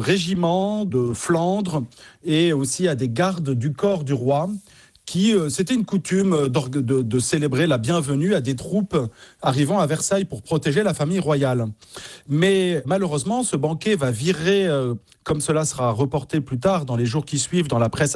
régiments de Flandre et aussi à des gardes du corps du roi. C'était une coutume de célébrer la bienvenue à des troupes arrivant à Versailles pour protéger la famille royale. Mais malheureusement, ce banquet va virer, comme cela sera reporté plus tard dans les jours qui suivent dans la presse